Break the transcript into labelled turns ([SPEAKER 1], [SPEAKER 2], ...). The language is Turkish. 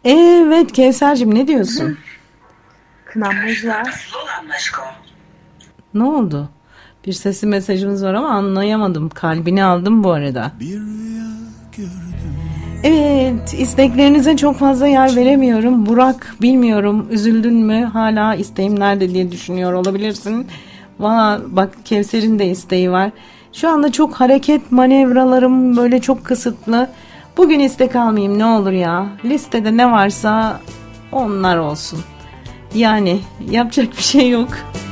[SPEAKER 1] Evet Kevser'cim, ne diyorsun?
[SPEAKER 2] Kınanmacılar.
[SPEAKER 1] Ne oldu? Bir sesli mesajımız var ama anlayamadım. Kalbini aldım bu arada. Evet, isteklerinize çok fazla yer veremiyorum. Burak, bilmiyorum, üzüldün mü? Hala isteğim nerede diye düşünüyor olabilirsin. Valla bak, Kevser'in de isteği var. Şu anda çok hareket manevralarım böyle çok kısıtlı. Bugün istek almayayım ne olur ya. Listede ne varsa onlar olsun. Yani yapacak bir şey yok.